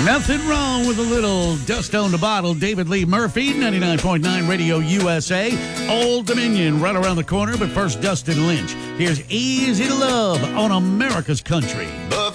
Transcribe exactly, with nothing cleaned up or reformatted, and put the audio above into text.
Nothing wrong with a little dust on the bottle. David Lee Murphy, ninety-nine point nine Radio U S A. Old Dominion right around the corner, but first Dustin Lynch. Here's Easy to Love on America's Country. But